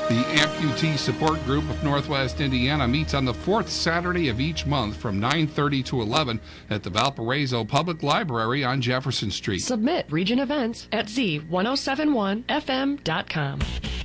The Amputee Support Group of Northwest Indiana meets on the fourth Saturday of each month from 9:30 to 11 at the Valparaiso Public Library on Jefferson Street. Submit Region Events at z1071fm.com.